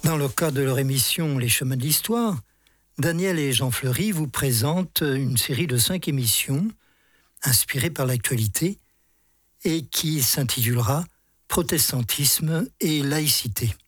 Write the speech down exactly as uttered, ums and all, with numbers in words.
Dans le cadre de leur émission Les Chemins de l'Histoire, Daniel et Jean Fleury vous présentent une série de cinq émissions inspirées par l'actualité et qui s'intitulera Protestantisme et laïcité.